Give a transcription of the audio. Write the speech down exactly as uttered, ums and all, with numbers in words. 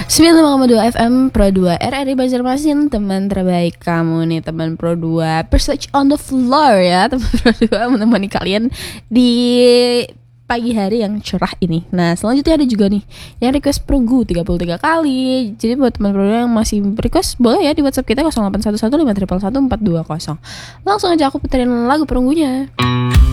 sembilan puluh lima koma dua F M Pro dua R R I Banjarmasin, teman terbaik kamu nih, teman Pro dua Persearch on the floor ya, teman Pro dua menemani kalian di pagi hari yang cerah ini. Nah, selanjutnya ada juga nih yang request perunggu tiga puluh tiga kali. Jadi buat teman Pro dua yang masih request, boleh ya di WhatsApp kita nol delapan satu satu lima satu satu empat dua nol. Langsung aja aku puterin lagu perunggunya.